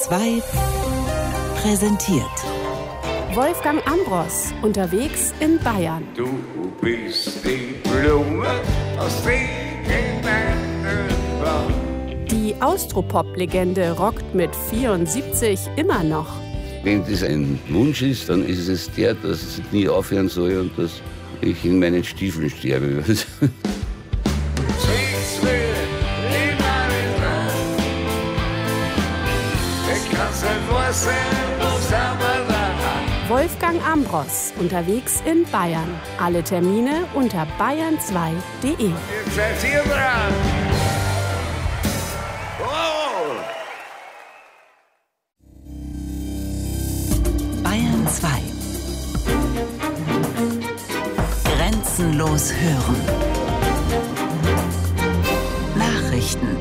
2 präsentiert Wolfgang Ambros unterwegs in Bayern. Du bist die Blume aus den Wald. Die Austropop-Legende rockt mit 74 immer noch. Wenn das ein Wunsch ist, dann ist es der, dass es nie aufhören soll und dass ich in meinen Stiefeln sterbe. Wolfgang Ambros unterwegs in Bayern. Alle Termine unter bayern2.de. Jetzt seid ihr dran. Oh! Bayern 2 Grenzenlos hören. Nachrichten.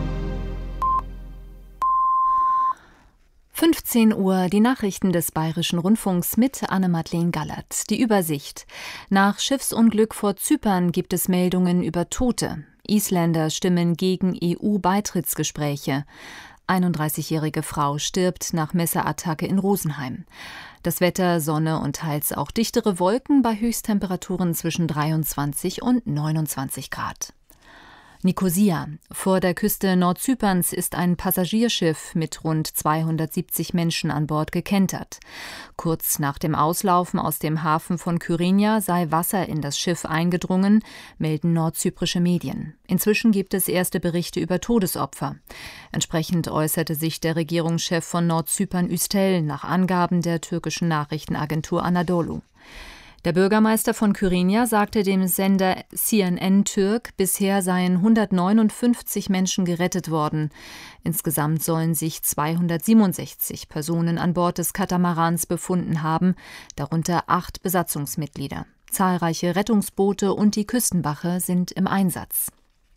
15 Uhr, die Nachrichten des Bayerischen Rundfunks mit Anne-Madeleine Gallert. Die Übersicht. Nach Schiffsunglück vor Zypern gibt es Meldungen über Tote. Isländer stimmen gegen EU-Beitrittsgespräche. 31-jährige Frau stirbt nach Messerattacke in Rosenheim. Das Wetter, Sonne und teils auch dichtere Wolken bei Höchsttemperaturen zwischen 23 und 29 Grad. Nikosia. Vor der Küste Nordzyperns ist ein Passagierschiff mit rund 270 Menschen an Bord gekentert. Kurz nach dem Auslaufen aus dem Hafen von Kyrenia sei Wasser in das Schiff eingedrungen, melden nordzyprische Medien. Inzwischen gibt es erste Berichte über Todesopfer. Entsprechend äußerte sich der Regierungschef von Nordzypern Üstel nach Angaben der türkischen Nachrichtenagentur Anadolu. Der Bürgermeister von Kyrenia sagte dem Sender CNN Türk, bisher seien 159 Menschen gerettet worden. Insgesamt sollen sich 267 Personen an Bord des Katamarans befunden haben, darunter 8 Besatzungsmitglieder. Zahlreiche Rettungsboote und die Küstenwache sind im Einsatz.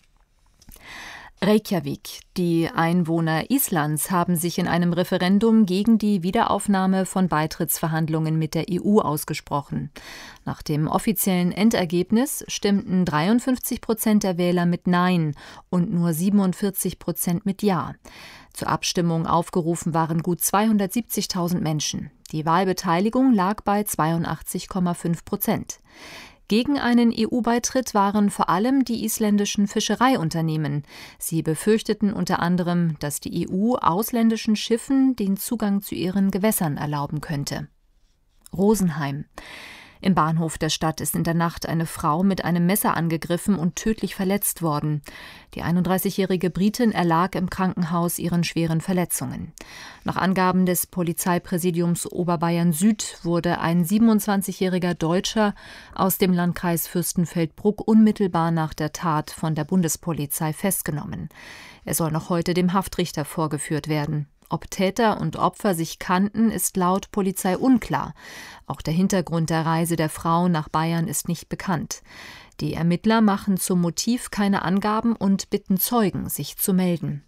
Reykjavik. Die Einwohner Islands haben sich in einem Referendum gegen die Wiederaufnahme von Beitrittsverhandlungen mit der EU ausgesprochen. Nach dem offiziellen Endergebnis stimmten 53% der Wähler mit Nein und nur 47% mit Ja. Zur Abstimmung aufgerufen waren gut 270.000 Menschen. Die Wahlbeteiligung lag bei 82,5%. Gegen einen EU-Beitritt waren vor allem die isländischen Fischereiunternehmen. Sie befürchteten unter anderem, dass die EU ausländischen Schiffen den Zugang zu ihren Gewässern erlauben könnte. Rosenheim. Im Bahnhof der Stadt ist in der Nacht eine Frau mit einem Messer angegriffen und tödlich verletzt worden. Die 31-jährige Britin erlag im Krankenhaus ihren schweren Verletzungen. Nach Angaben des Polizeipräsidiums Oberbayern Süd wurde ein 27-jähriger Deutscher aus dem Landkreis Fürstenfeldbruck unmittelbar nach der Tat von der Bundespolizei festgenommen. Er soll noch heute dem Haftrichter vorgeführt werden. Ob Täter und Opfer sich kannten, ist laut Polizei unklar. Auch der Hintergrund der Reise der Frau nach Bayern ist nicht bekannt. Die Ermittler machen zum Motiv keine Angaben und bitten Zeugen, sich zu melden.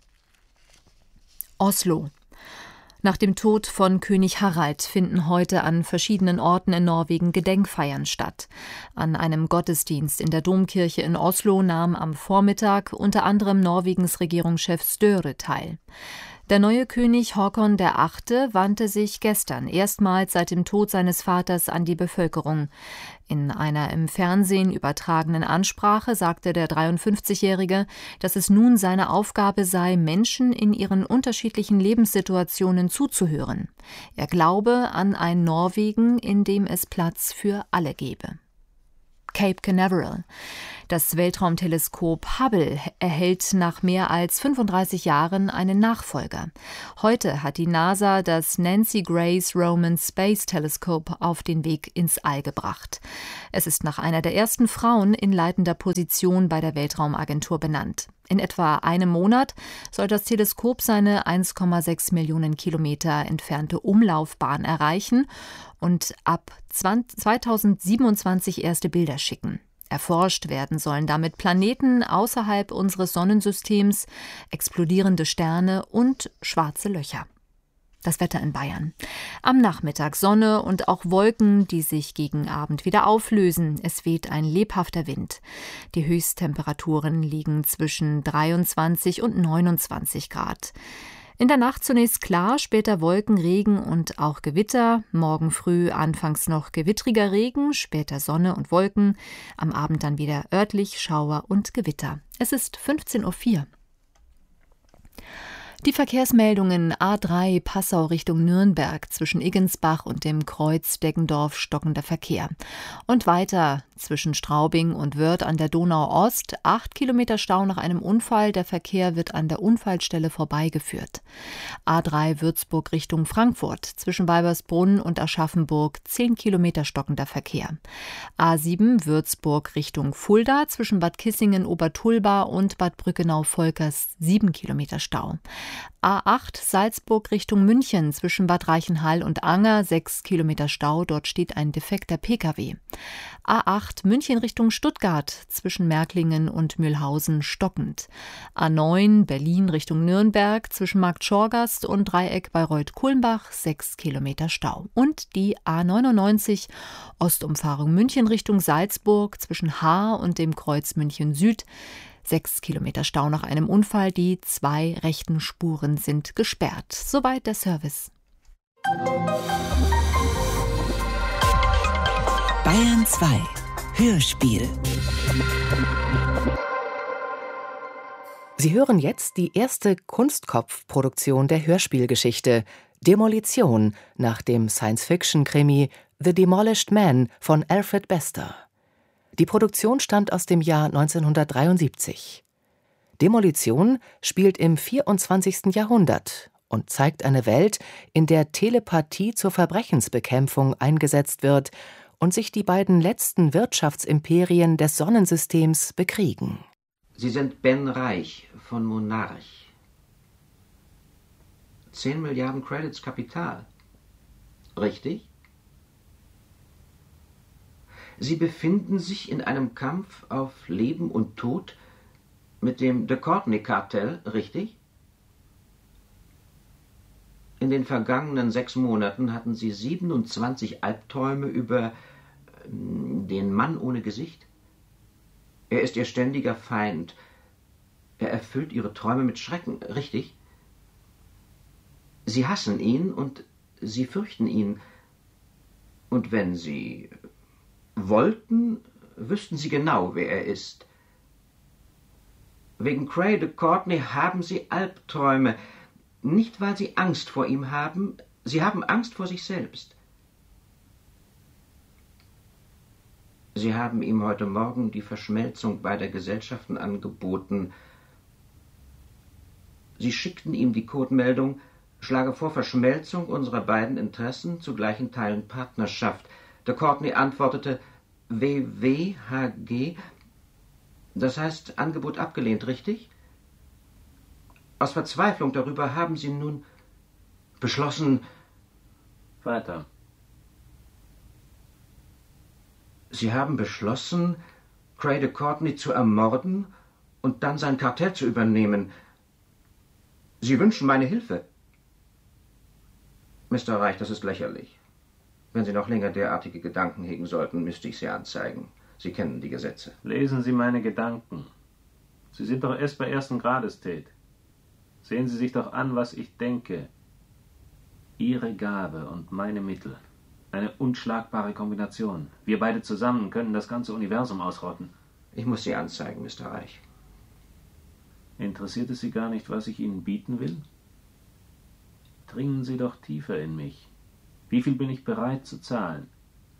Oslo. Nach dem Tod von König Harald finden heute an verschiedenen Orten in Norwegen Gedenkfeiern statt. An einem Gottesdienst in der Domkirche in Oslo nahm am Vormittag unter anderem Norwegens Regierungschef Støre teil. Der neue König Håkon VIII. Wandte sich gestern erstmals seit dem Tod seines Vaters an die Bevölkerung. In einer im Fernsehen übertragenen Ansprache sagte der 53-Jährige, dass es nun seine Aufgabe sei, Menschen in ihren unterschiedlichen Lebenssituationen zuzuhören. Er glaube an ein Norwegen, in dem es Platz für alle gebe. Cape Canaveral. Das Weltraumteleskop Hubble erhält nach mehr als 35 Jahren einen Nachfolger. Heute hat die NASA das Nancy Grace Roman Space Telescope auf den Weg ins All gebracht. Es ist nach einer der ersten Frauen in leitender Position bei der Weltraumagentur benannt. In etwa einem Monat soll das Teleskop seine 1,6 Millionen Kilometer entfernte Umlaufbahn erreichen und ab 2027 erste Bilder schicken. Erforscht werden sollen damit Planeten außerhalb unseres Sonnensystems, explodierende Sterne und schwarze Löcher. Das Wetter in Bayern. Am Nachmittag Sonne und auch Wolken, die sich gegen Abend wieder auflösen. Es weht ein lebhafter Wind. Die Höchsttemperaturen liegen zwischen 23 und 29 Grad. In der Nacht zunächst klar, später Wolken, Regen und auch Gewitter. Morgen früh anfangs noch gewittriger Regen, später Sonne und Wolken. Am Abend dann wieder örtlich Schauer und Gewitter. Es ist 15:04 Uhr. Die Verkehrsmeldungen: A3 Passau Richtung Nürnberg zwischen Iggensbach und dem Kreuz Deggendorf stockender Verkehr. Und weiter zwischen Straubing und Wörth an der Donau-Ost 8 Kilometer Stau nach einem Unfall. Der Verkehr wird an der Unfallstelle vorbeigeführt. A3 Würzburg Richtung Frankfurt zwischen Weibersbrunn und Aschaffenburg 10 Kilometer stockender Verkehr. A7 Würzburg Richtung Fulda zwischen Bad Kissingen-Obertulba und Bad Brückenau-Volkers 7 Kilometer Stau. A8 Salzburg Richtung München zwischen Bad Reichenhall und Anger 6 Kilometer Stau, dort steht ein defekter Pkw. A8 München Richtung Stuttgart zwischen Märklingen und Mühlhausen stockend. A9 Berlin Richtung Nürnberg zwischen Markt Schorgast und Dreieck Bayreuth-Kulmbach 6 Kilometer Stau. Und die A99 Ostumfahrung München Richtung Salzburg zwischen Haar und dem Kreuz München Süd 6 Kilometer Stau nach einem Unfall. Die 2 rechten Spuren sind gesperrt. Soweit der Service. Bayern 2 Hörspiel. Sie hören jetzt die erste Kunstkopf-Produktion der Hörspielgeschichte Demolition nach dem Science-Fiction-Krimi The Demolished Man von Alfred Bester. Die Produktion stammt aus dem Jahr 1973. Demolition spielt im 24. Jahrhundert und zeigt eine Welt, in der Telepathie zur Verbrechensbekämpfung eingesetzt wird und sich die beiden letzten Wirtschaftsimperien des Sonnensystems bekriegen. Sie sind Ben Reich von Monarch. 10 Milliarden Credits Kapital. Richtig? Sie befinden sich in einem Kampf auf Leben und Tod mit dem De Courtney-Kartell, richtig? In den vergangenen 6 Monaten hatten Sie 27 Albträume über den Mann ohne Gesicht. Er ist Ihr ständiger Feind. Er erfüllt Ihre Träume mit Schrecken, richtig? Sie hassen ihn und Sie fürchten ihn. Und wenn Sie wollten, wüssten Sie genau, wer er ist. Wegen Cray de Courtney haben Sie Albträume. Nicht, weil Sie Angst vor ihm haben, Sie haben Angst vor sich selbst. Sie haben ihm heute Morgen die Verschmelzung beider Gesellschaften angeboten. Sie schickten ihm die Codemeldung: Schlage vor Verschmelzung unserer beiden Interessen zu gleichen Teilen Partnerschaft. De Courtney antwortete WWHG, das heißt Angebot abgelehnt, richtig? Aus Verzweiflung darüber haben Sie nun beschlossen... Weiter. Sie haben beschlossen, Cray de Courtney zu ermorden und dann sein Kartell zu übernehmen. Sie wünschen meine Hilfe. Mr. Reich, das ist lächerlich. Wenn Sie noch länger derartige Gedanken hegen sollten, müsste ich Sie anzeigen. Sie kennen die Gesetze. Lesen Sie meine Gedanken. Sie sind doch erst bei 1. Grades, Tate. Sehen Sie sich doch an, was ich denke. Ihre Gabe und meine Mittel. Eine unschlagbare Kombination. Wir beide zusammen können das ganze Universum ausrotten. Ich muss Sie anzeigen, Mr. Reich. Interessiert es Sie gar nicht, was ich Ihnen bieten will? Dringen Sie doch tiefer in mich. Wie viel bin ich bereit zu zahlen?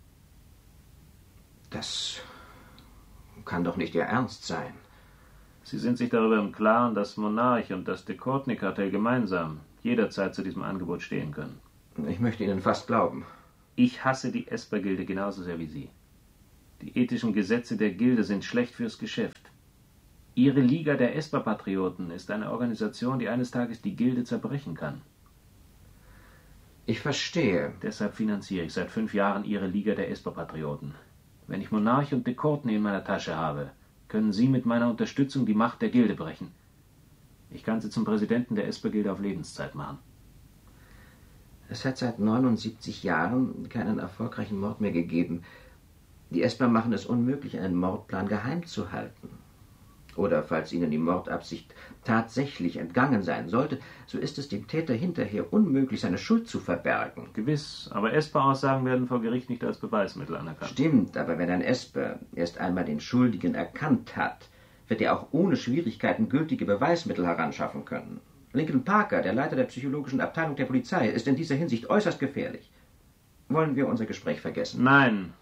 Das kann doch nicht Ihr Ernst sein. Sie sind sich darüber im Klaren, dass Monarch und das De Courtney-Kartell gemeinsam jederzeit zu diesem Angebot stehen können. Ich möchte Ihnen fast glauben. Ich hasse die Esper-Gilde genauso sehr wie Sie. Die ethischen Gesetze der Gilde sind schlecht fürs Geschäft. Ihre Liga der Esper-Patrioten ist eine Organisation, die eines Tages die Gilde zerbrechen kann. Ich verstehe. Deshalb finanziere ich seit 5 Jahren Ihre Liga der Esper-Patrioten. Wenn ich Monarch und De Courtney in meiner Tasche habe, können Sie mit meiner Unterstützung die Macht der Gilde brechen. Ich kann Sie zum Präsidenten der Esper-Gilde auf Lebenszeit machen. Es hat seit 79 Jahren keinen erfolgreichen Mord mehr gegeben. Die Esper machen es unmöglich, einen Mordplan geheim zu halten. Oder falls Ihnen die Mordabsicht tatsächlich entgangen sein sollte, so ist es dem Täter hinterher unmöglich, seine Schuld zu verbergen. Gewiss, aber Esper-Aussagen werden vor Gericht nicht als Beweismittel anerkannt. Stimmt, aber wenn ein Esper erst einmal den Schuldigen erkannt hat, wird er auch ohne Schwierigkeiten gültige Beweismittel heranschaffen können. Lincoln Parker, der Leiter der psychologischen Abteilung der Polizei, ist in dieser Hinsicht äußerst gefährlich. Wollen wir unser Gespräch vergessen? Nein.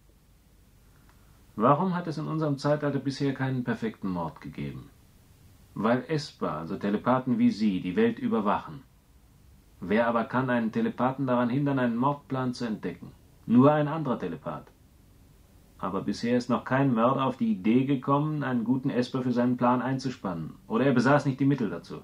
Warum hat es in unserem Zeitalter bisher keinen perfekten Mord gegeben? Weil Esper, also Telepathen wie Sie, die Welt überwachen. Wer aber kann einen Telepathen daran hindern, einen Mordplan zu entdecken? Nur ein anderer Telepath. Aber bisher ist noch kein Mörder auf die Idee gekommen, einen guten Esper für seinen Plan einzuspannen. Oder er besaß nicht die Mittel dazu.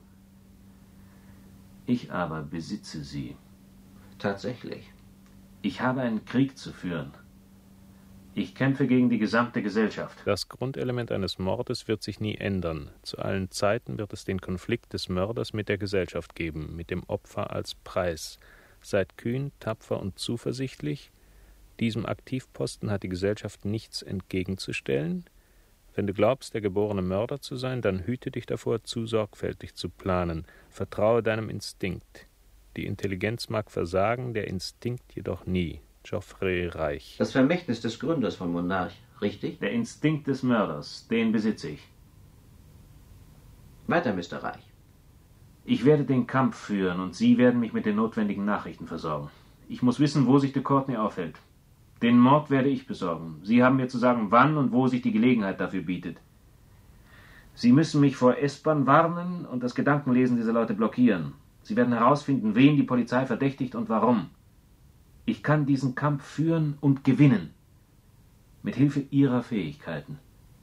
Ich aber besitze sie. Tatsächlich. Ich habe einen Krieg zu führen. Ich kämpfe gegen die gesamte Gesellschaft. Das Grundelement eines Mordes wird sich nie ändern. Zu allen Zeiten wird es den Konflikt des Mörders mit der Gesellschaft geben, mit dem Opfer als Preis. Seid kühn, tapfer und zuversichtlich. Diesem Aktivposten hat die Gesellschaft nichts entgegenzustellen. Wenn du glaubst, der geborene Mörder zu sein, dann hüte dich davor, zu sorgfältig zu planen. Vertraue deinem Instinkt. Die Intelligenz mag versagen, der Instinkt jedoch nie. Geoffrey Reich. Das Vermächtnis des Gründers von Monarch, richtig? Der Instinkt des Mörders, den besitze ich. Weiter, Mr. Reich. Ich werde den Kampf führen und Sie werden mich mit den notwendigen Nachrichten versorgen. Ich muss wissen, wo sich de Courtenay aufhält. Den Mord werde ich besorgen. Sie haben mir zu sagen, wann und wo sich die Gelegenheit dafür bietet. Sie müssen mich vor Espern warnen und das Gedankenlesen dieser Leute blockieren. Sie werden herausfinden, wen die Polizei verdächtigt und warum. Ich kann diesen Kampf führen und gewinnen. Mit Hilfe Ihrer Fähigkeiten.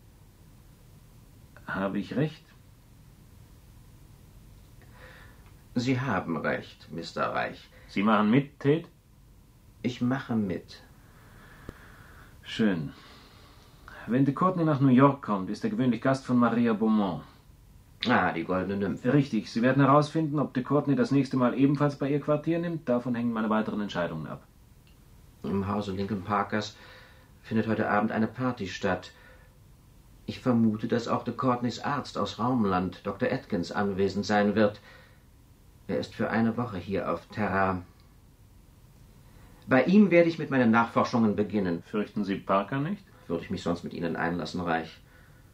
Habe ich recht? Sie haben recht, Mr. Reich. Sie machen mit, Tate? Ich mache mit. Schön. Wenn de Courtenay nach New York kommt, ist er gewöhnlich Gast von Maria Beaumont. Ah, die goldene Nymphe. Richtig. Sie werden herausfinden, ob de Courtenay das nächste Mal ebenfalls bei ihr Quartier nimmt. Davon hängen meine weiteren Entscheidungen ab. Im Hause Lincoln Parkers findet heute Abend eine Party statt. Ich vermute, dass auch de Courtenays Arzt aus Raumland, Dr. Atkins, anwesend sein wird. Er ist für eine Woche hier auf Terra. Bei ihm werde ich mit meinen Nachforschungen beginnen. Fürchten Sie Parker nicht? Würde ich mich sonst mit Ihnen einlassen, Reich.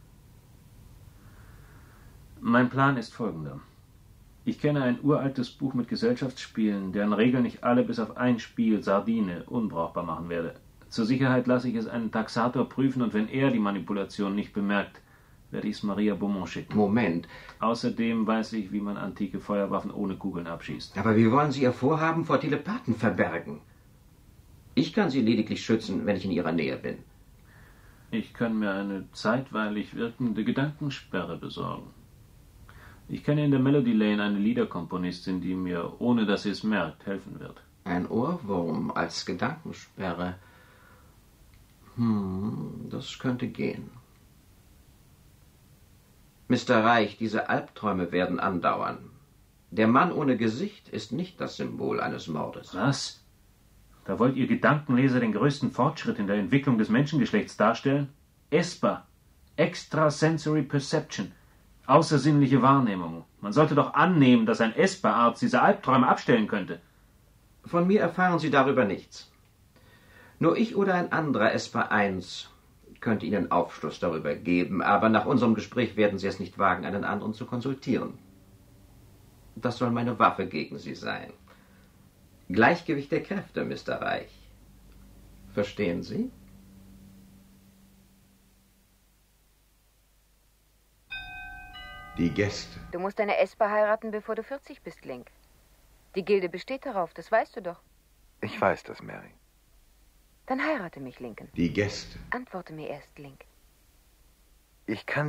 Mein Plan ist folgender. Ich kenne ein uraltes Buch mit Gesellschaftsspielen, deren Regeln ich alle bis auf ein Spiel, Sardine, unbrauchbar machen werde. Zur Sicherheit lasse ich es einen Taxator prüfen und wenn er die Manipulation nicht bemerkt, werde ich es Maria Beaumont schicken. Moment. Außerdem weiß ich, wie man antike Feuerwaffen ohne Kugeln abschießt. Aber wie wollen Sie Ihr Vorhaben vor Telepathen verbergen? Ich kann Sie lediglich schützen, wenn ich in Ihrer Nähe bin. Ich kann mir eine zeitweilig wirkende Gedankensperre besorgen. Ich kenne in der Melody Lane eine Liederkomponistin, die mir, ohne dass sie es merkt, helfen wird. Ein Ohrwurm als Gedankensperre. Das könnte gehen. Mr. Reich, diese Albträume werden andauern. Der Mann ohne Gesicht ist nicht das Symbol eines Mordes. Was? Da wollt ihr Gedankenleser den größten Fortschritt in der Entwicklung des Menschengeschlechts darstellen? ESPA. Extrasensory Perception. Außersinnliche Wahrnehmung. Man sollte doch annehmen, dass ein ESPA-Arzt diese Albträume abstellen könnte. Von mir erfahren Sie darüber nichts. Nur ich oder ein anderer ESPA-1 könnte Ihnen Aufschluss darüber geben, aber nach unserem Gespräch werden Sie es nicht wagen, einen anderen zu konsultieren. Das soll meine Waffe gegen Sie sein. Gleichgewicht der Kräfte, Mr. Reich. Verstehen Sie? Die Gäste. Du musst eine Esper heiraten, bevor du 40 bist, Link. Die Gilde besteht darauf, das weißt du doch. Ich weiß das, Mary. Dann heirate mich, Lincoln. Die Gäste. Antworte mir erst, Link. Ich kann